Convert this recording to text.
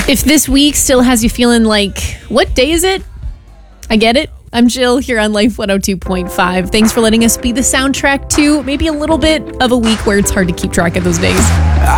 If this week still has you feeling like, what day is it? I get it. I'm Jill here on Life 102.5. Thanks for letting us be the soundtrack to maybe a little bit of a week where it's hard to keep track of those days.